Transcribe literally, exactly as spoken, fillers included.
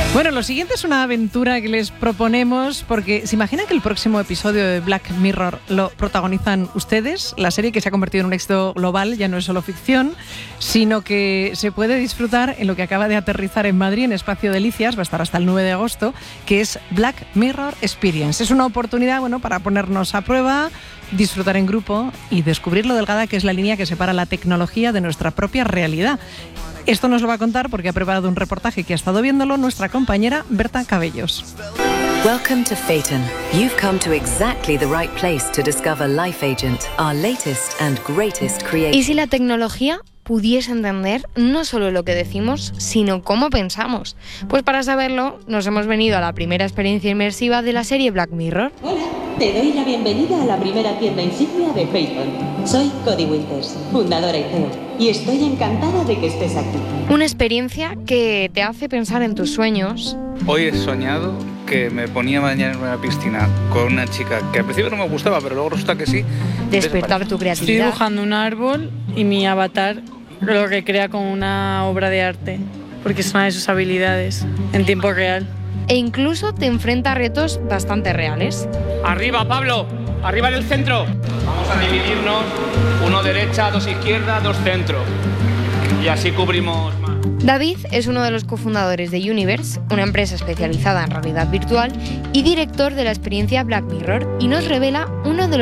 Bueno, lo siguiente es una aventura que les proponemos porque ¿se imaginan que el próximo episodio de Black Mirror lo protagonizan ustedes? La serie que se ha convertido en un éxito global ya no es solo ficción, sino que se puede disfrutar en lo que acaba de aterrizar en Madrid, en Espacio Delicias, va a estar hasta el nueve de agosto, que es Black Mirror Experience. Es una oportunidad, bueno, para ponernos a prueba, disfrutar en grupo y descubrir lo delgada que es la línea que separa la tecnología de nuestra propia realidad. Esto nos lo va a contar porque ha preparado un reportaje que ha estado viéndolo nuestra compañera Berta Cabellos. Welcome to Phaeton. You've come to exactly the right place to discover Life Agent, our latest and greatest creation. ¿Y si la tecnología pudiese entender no solo lo que decimos, sino cómo pensamos? Pues para saberlo, nos hemos venido a la primera experiencia inmersiva de la serie Black Mirror. Hola, te doy la bienvenida a la primera tienda insignia de Phaeton. Soy Cody Winters, fundadora y C E O, y estoy encantada de que estés aquí. Una experiencia que te hace pensar en tus sueños. Hoy he soñado que me ponía a bañar en una piscina con una chica que al principio no me gustaba, pero luego resulta que sí. Despertar tu creatividad. Estoy dibujando un árbol y mi avatar lo recrea como una obra de arte, porque es una de sus habilidades en tiempo real. E incluso te enfrenta a retos bastante reales. ¡Arriba, Pablo! ¡Arriba en el centro! Vamos a dividirnos, uno derecha, dos izquierda, dos centro. Y así cubrimos más. David es uno de los cofundadores de Universe, una empresa especializada en realidad virtual, y director de la experiencia Black Mirror, y nos revela uno de los